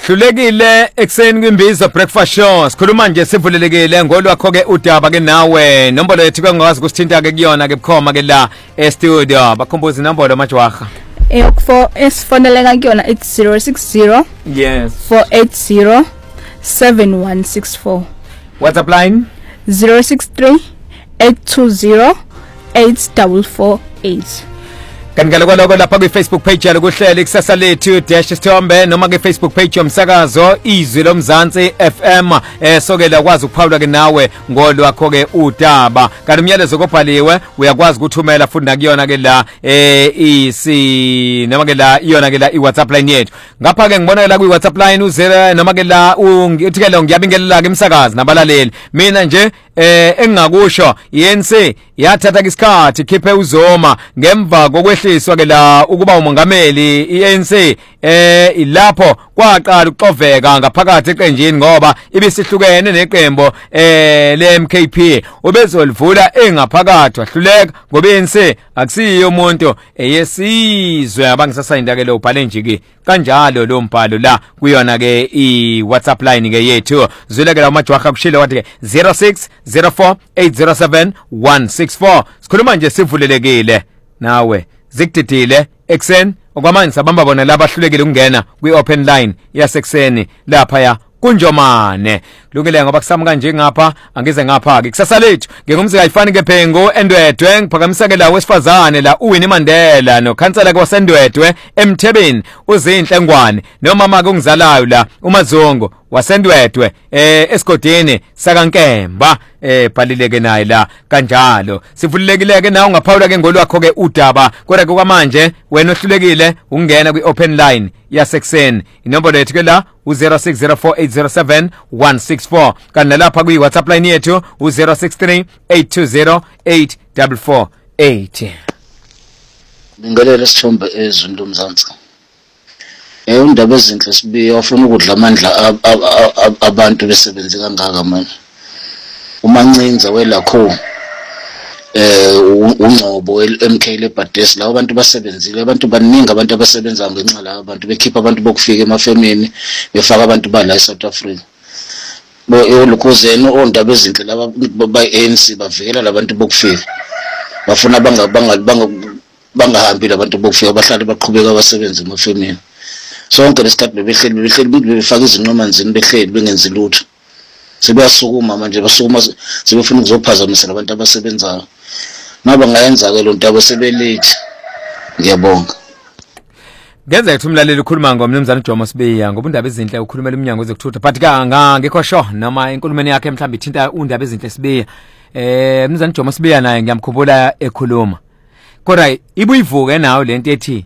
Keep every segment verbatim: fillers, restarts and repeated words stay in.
Hlulekile ekseni kwimbizo breakfast show. Sikhuluma nje sivulelekile ngolwakho ke udaba ke nawe. Nombolo yethu ke ngwazi kusithinta ke kuyona ke bukhoma ke la e studio. Bakhumbuza inombolo majwaha. Eh for esifoneleka kuyona it's zero six zero Yes. four eight zero seven one six four. WhatsApp line zero six three eight two zero eight four four eight. Kanjalo kwaloko lapha ku Facebook page yalo kuhlele ikusasa lethu dash Sithombe noma ke Facebook page yomsakazo Izwi loMzansi F M eh sokela kwazi ukuphawula ke nawe ngolwakho ke udaba kanti umyalezo kobhaliwe uyakwazi ukuthumela futhi nakuyona ke la eh isi noma ke la iyona ke la iWhatsApp line yethu ngapha ke ngibona la ku WhatsApp line uzero noma ke la uthi ke lo ngiyabingelela ke imsakazi nabalaleli mina nje eh engingakusho yense yathatha isikhathi khiphe uzoma ngemva kokwehliswa ke la ukuba umongameli I N C eh ilapho kwaqala ukuxoveka ngaphakathi eqenjini ngoba ibisihlukene neqembo eh le M K P ubezolivula engaphakathi wahluleka ngoba I N C akusiyo umuntu eyesizwe abangisasayinda ke lo ubhale njiki kanjalo lo mbhalo la kuyona ke I WhatsApp line ke yethu zweleke la majwaha kushile wathi ke zero six zero four eight zero seven one six four sikhuluma nje sivulelekile nawe zikudidile ekseni okwamanje sabamba bona labahlulekile ukungena kwi open line yasekseni lapha ya kunjomane kulungile ngoba kusamuka nje ngapha angize ngapha ke kusasa lethu ngengumzi ayifani ke phengo endwedwe ngiphakamisa ke la wesifazane la uWinnie Mandela no khansela ke wasendwedwe eMthebeni uzinhle ngwane nomama ke ungizalayo la uMazongo wasendwedwe eh esigodini sakaNkemba eh bhalileke naye la kanjalo sivulelekile ke nawe ngaphawula ke ngolwakho ke udaba kodwa ke kwamanje wena ohlulekile ungena kwi open line yasekseni inombolo yethu ke la u zero six zero four eight zero seven one six four kanti lapha kwi WhatsApp line yethu u zero six three eight two zero eight four four eight. Bingelela Sithombe Ezwi loMzansi. Eh undaba ezinhle sibiya ufuna ukudla amandla abantu besebenze kangaka manje. uMancinza welakho eh ungcobo M K leBades la abantu basebenzile abantu baningi abantu abasebenza ngenxa la abantu bekhipha abantu bokufika emafemini befaka abantu bala eSouth Africa bo elokhuzeni ondaba ezinhle laba ba A N C bavikela labantu bokufika bafuna banga banga bangahambi labantu bokufika bahlale baqhubeka abasebenza emafemini sonke lesikhathi bebehleli behleli befaka izinqomanzini behleli bengenzi lutho sebasukuma manje basukuma sebefuna ukuzophazamisa abantu abasebenzayo naba ngayenza ke lo nto abasebelethi ngiyabonga ngenza ukuthi umlaleli ukhuluma ngomnumzana Jomo Sibiya ngoba undaba ezinhle ukhulumela iminyango ezokuthutha but ka ngekho sho noma inkulumeni yakhe mhlawumbe ithinta undaba ezinhle Sibiya eh umnumzana Jomo Sibiya naye ngiyamkhumbula ekhuluma kodwa ibuyivuke nawo lento ethi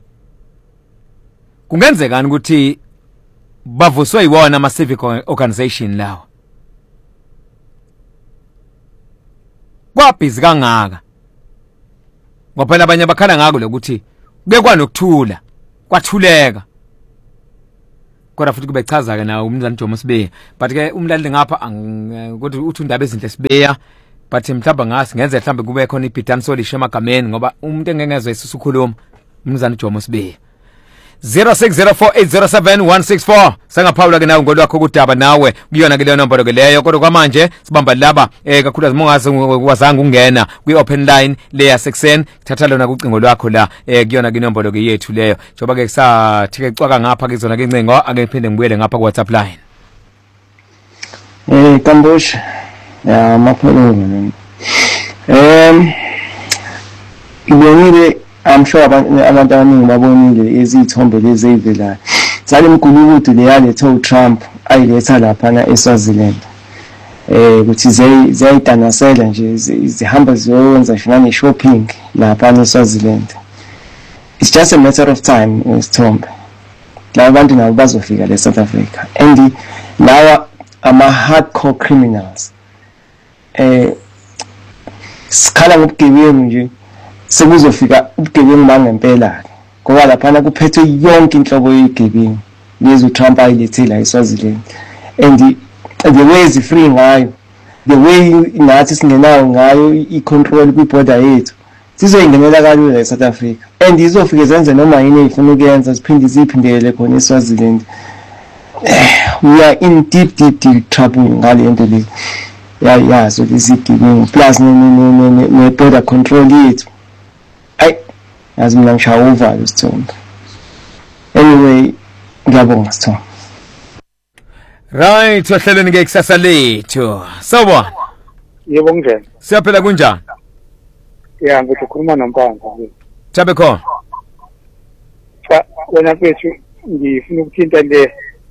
kungenzekani ukuthi bavuswe yiwona ama civic organization lawo kwabhizi kangaka ngoba phela abanye bakhala ngako lokuthi kuke kwanokuthula kwathuleka kodwa futhi kube chaza ke nawo umnumzana Jomo Sibiya but ke umlaleli ngapha ukuthi uthi undaba ezinhle Sibiya but mhlawumbe ngasi ngenze mhlawumbe kube khona ibhidani solisha emagameni ngoba umuntu engengezwe isisukhuluma umnumzana Jomo Sibiya zero six zero four eight zero seven one six four sangaphawula ke nawe ngolwakho kudaba nawe kuyona ke leyo nombolo ke leyo kodwa kwamanje sibamba laba eh kakhulu azimongazi wazanga ungena kwi open line le yasekseni thatha lona kucingo lwakho la eh kuyona ke nombolo ke yethu leyo njoba ke kusathi ke cwaka ngapha ke zona ke incingo ake phinde ngibuyele ngapha ku WhatsApp line eh Kambosh ya mapholo em ibonile I'm sure abantu abaningi babonile izithombe lezi ezivelayo sale mgulukudu le yalethe uTrump ayiletha lapha na eSwaziland eh ukuthi zayidανasela nje zihamba ziyenza shina shopping lapha eSwaziland. It's just a matter of time Sithombe la abantu nabo bazofika le South Africa and lawa ama hardcore criminals eh sikhala ngobugebengu nje sekuzofika ubugebengu bangempela ngoba lapha kuphethwe yonke inhlobo yegebengu lezi uTrump ayilethela eSwaziland and the way is free ngayo the way nathi singenayo ngayo icontrol kwiborder yethu sizoyingenela kalula eSouth Africa and izofike zenze noma yini efuna ukuyenza siphinde siphindele khona eSwaziland we are in deep deep deep trouble ngale nto le ya yazo lesigebengu plus ne border control yethu ay yazi mina ngishaya uvalo Sithombe. Anyway ngiyabonga Sithombe. Right, wahleleni ke kusasa lethu. Sawubona. Yebo kunjani? Siyaphela kunjani? Ya ngizokhuluma noMpanga. Thabe khona. Cha wena mfethu ngifuna ukuthinta le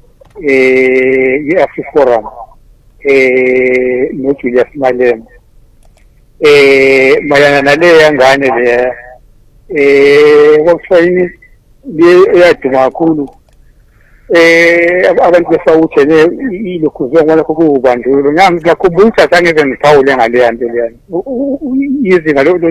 eh i-AfriForum eh no Julius Malema. Eh mayana nale yangane le eh wokufayini le yaduma kakhulu. Eh abantu besawuthele ilokuzwe ngoba kubandlulo ngami ngiyakhumbula sangeze ngiphawule ngale yanto leyani izinga lo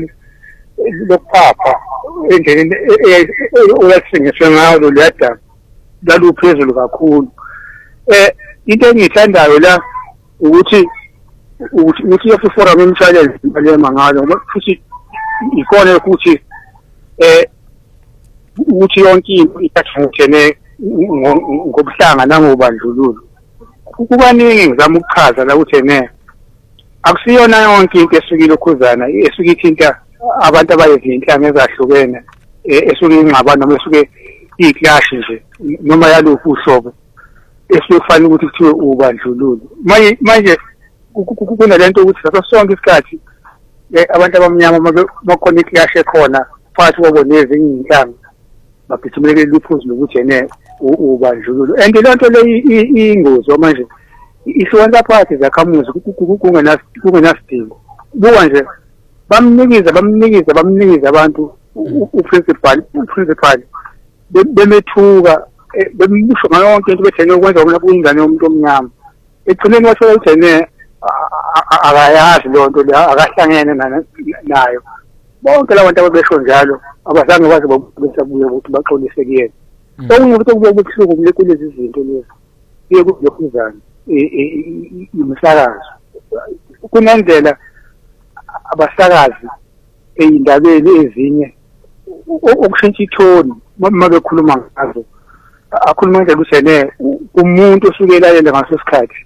lokuphapha endleleni oyasingiswe ngayo leyada laluphezulu kakhulu. Eh into engiyithandayo la ukuthi ukuthi i-AfriForum imshayele Malema ngalo futhi ikona ukuthi eh ukuthi yonke into ithathene ngobuhlanga nangobandlululo. Kubaningi ngizama ukuchaza la ukuthi ne akusiyona yonke into esukile ukhuzana esuke ithinta abantu abayizinhlanga ezahlukene esuke ingqaba noma esuke iclash nje noma yalokhu uhlobo esifana ukuthi kuthiwe ubandlululo. Manje manje kunalento ukuthi saso sonke isikhathi abantu abamnyama bakhona iclash ekhona phakathi kwabo nezinye inhlanga bagijimele luphuzu lokuthi ne ubandlululo. And lento le ingozi manje ihlukanisa phakathi zakhamuzi kungena kungenasidingo. Buka nje bamnikiza bamnikiza bamnikiza abantu uprincipal uprincipal bemethuka bembusho ngayo yonke into bethene ukwenza ukuna kuyingane yomuntu omnyama. Egcineni wathola ukuthi ne akayazi lonto le akahlangene nayo. Bonke labantu ababesho njalo abazange baze babuye ukuthi baxolise kuyena. Okunye ukuthi kube kubuhlungu kule kulezi zinto lezi. Kuye kuzokhuzana imsakazo. Kunendlela abasakazi eindabeni ezinye okushintsha ithoni uma bekhuluma ngazo. Akhuluma nje ukuthi ne umuntu osukela yena ngaso sikhathi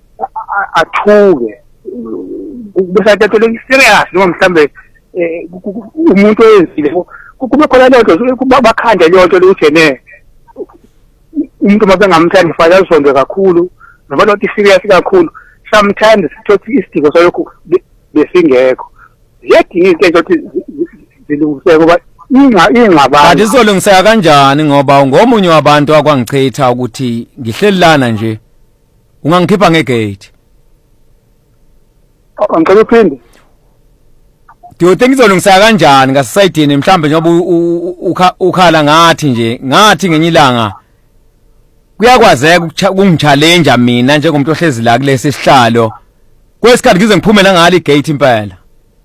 athuke bese into le serious noma mhlambe umuntu oyenzile kube khona lento bakhanda lento ukuthi ne umuntu mabengamthandi fala usonde kakhulu noma lonto serious kakhulu sometimes sithothi isidingo salokho besingekho. Yedinga into ukuthi zilungiseke kuba ingqabana kanti izolungiseka kanjani ngoba ngomunye wabantu akwangichitha ukuthi ngihleli lana nje ungangikhipha ngegate. Angicela uphinde. Do you think izolungiseka kanjani ngasayidini mhlambe njoba ukhala ngathi nje ngathi ngenye ilanga kuyakwazeka ukungchallenge mina njengomuntu ohlezi la kulesi sihlalo kwesikhathi ngize ngiphumela ngale igate impela.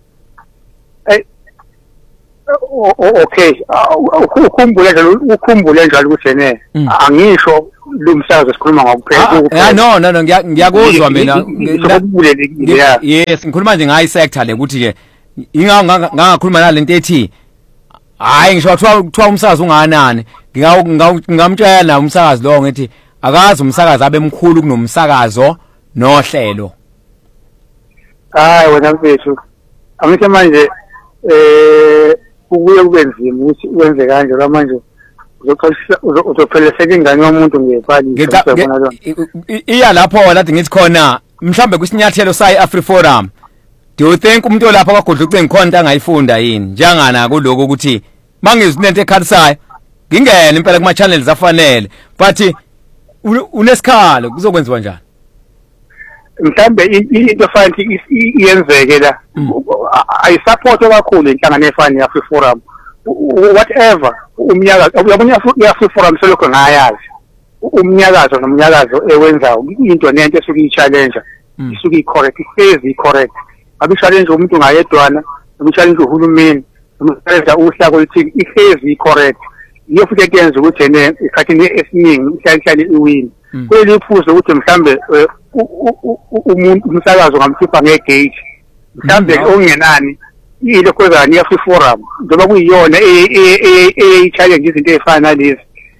Okay ukhumbule njalo ukhumbule njalo ukuthi ne angisho lumsakazo sikhuluma ngokuphela. Yeah no no no ngiyakuzwa mina. Ngikubulelekile. Yes ngikhuluma nje ngayi sector le ukuthi nje ingangakhuluma nalento ethi hayi ngisho kuthiwa umsakazi unganani ngingamtshela umsakazi lo ngithi akazi umsakazi abe mkhulu kunomsakazo nohlelo. Hayi wena mfethu angithi manje eh ukuye kubenzima ukuthi wenze kanje la manje uzopheleseka ingane yomuntu ngepali sebona lo iya lapho lathi ngithi khona mhlambe kusinyathelo sayi AfriForum. Do you think umuntu olapha kwagodla ucinga khona into angayifunda yini njengana kuloko ukuthi mangizinento ekhalisayo ngingene impela kuma channels afanele but unesikhalo kuzokwenziwa njani? Mhlambe into fanele iyenzeke la ayisupport kakhulu inhlangano efana neAfriForum whatever umnyakazo uyabona iAfriForum selokho ngayazi umnyakazo nomnyakazo ewenzayo into nento esuke i-challenge isuke i-correct ihlezi i-correct abi-challenge umuntu ngayedwana abi-challenge uhulumeni nomsebenza uhlako oluthile ihlezi i-correct iyo futhi ekenza ukuthi ne ikhathini esiningi ihlale iwini kweli iphuzo ukuthi mhlambe umuntu umsakazo ngamkhipha ngegate mhlambe ongenani ile kwezani iAfriForum njengoba kuyiyona e-challenge izinto ezifana nalezi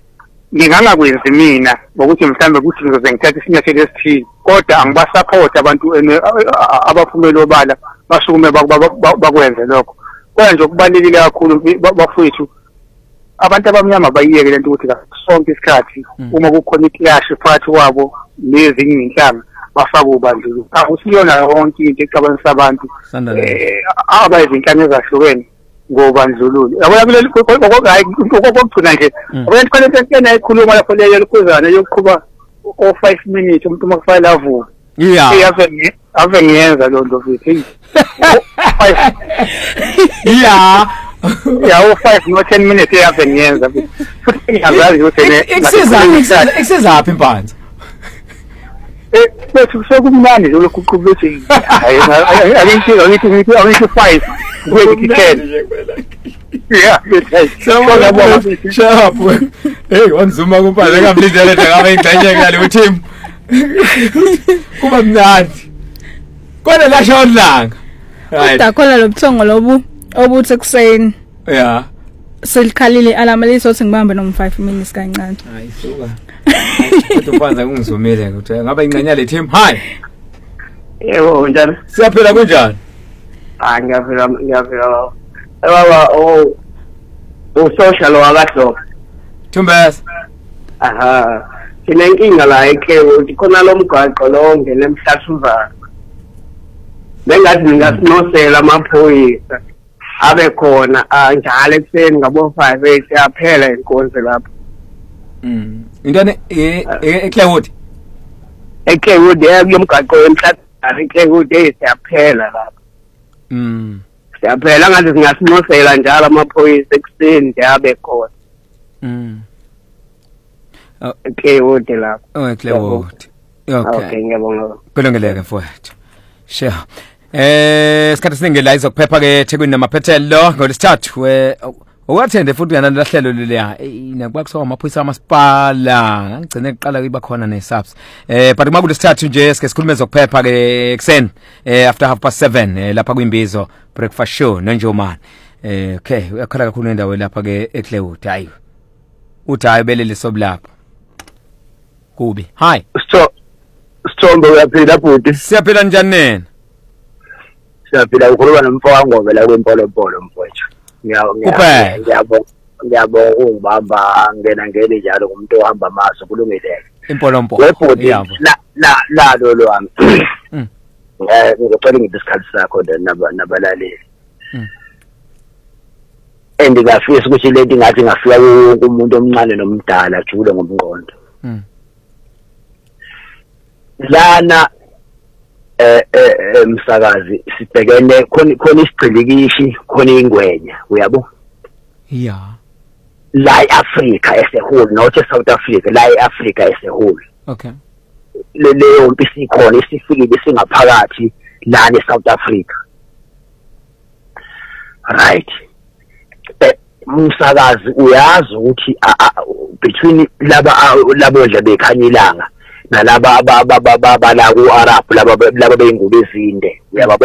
ngingangakwenzi mina ngokuthi mhlambe ukuthi ngizoze ngithathe isinyathelo esithile kodwa angibasupport abantu abaphumela obala basukume bakwenze lokho kodwa nje okubalekile kakhulu bafowethu abantu abamnyama bayiyeke lento ukuthi sonke isikhathi uma kukhona iclash phakathi kwabo nezinye inhlanga bafaka ubandlululo akusiyona yonke into ecabanisa abantu abayizinhlanga ezahlukene ngobandlululo yabona kuleli kokugcina nje abantu kwalento entena ikhuluma lapho leyo lokuzana yokuqhuba o five minutes umuntu makufile lavu yeah ave ave ngiyenza lo nto futhi yeah yeah o five no ten minutes ave ngiyenza futhi ngiyazazi ukuthi ne ikusiza ikusiza apha impanza eh bese sokumnandi lokhu kuqhubeke hayi akinti akinti akinti five kuyithi ten yeah shap hey wanzuma kumpala ngamlindele ngabe ingxenye ngale team kuba mnandi kodwa lasho odlanga udakhola lobuthongo lobu obuthi kuseni yeah selikhalile alama lisothi ngibambe no five minutes kancane hayi suka kodwa kwanza kungizumile ukuthi ngabe ingxenye le team hi yebo njalo siyaphila kunjani ah ngiyaphila ngiyaphila baba o o social wakahlo Thumbes aha sinenkinga la eke uthi khona lo mgaqo lo ngene emhlathuzana bengathi ngasinosela amaphoyisa abe khona njalo ekseni ngabo five eight yaphela inkonzo lapho mm intone eClaywood eClaywood yomgaqo emhlathuzana eClaywood yaphela lapho mm siyaphela ngathi singasinosela njalo amaphoyisa ekseni yabe khona mm eClaywood lapho oh eClaywood okay okay ngiyabonga kulungeleke mfowethu sure eh sikhathi siningi la izokuphepha ke eThekwini namaphethelo ngolesithathu we Uwathende futhi uyana lahlelo leliya nakuba kusawa amaphoyisa amasipala ngigcine kuqala kuba khona nesubs eh but makude sithathu nje sike sikhulume zokuphepha ke ekseni eh after half past seven eh, lapha kwimbizo breakfast show nonjomani eh okay uyakhala kakhulu endawo lapha ke eClaywood hayi uthi hayi belele soblapha kubi hi stop Sithombe uyaphila bhuti siyaphila njani nena siyaphila ukhuluma nomfowabo ngobela kwempolopolo mfowethu ngiyabonga ngiyabonga ngiyabonga ungibamba ngena ngene njalo kumuntu ohamba amaso kulungile impolompo yabo la la la lo lwami eh ngicela ngibe isikhathi sakho nabalaleli endingafisa ukuthi lento ngathi ngafika kumuntu omncane nomdala ajule ngomnqondo lana eh eh umsakazi sibhekene khona khona isigcilikishi khona ingwenya uyabo yeah la eAfrica as a whole not just South Africa la eAfrica as a whole okay le leyo mpisikhona isifikile singaphakathi la eSouth Africa right umsakazi uyazi ukuthi between laba labodla bekhanyilanga nalaba abala ku Arab laba laba beyingubo ezinde uyaba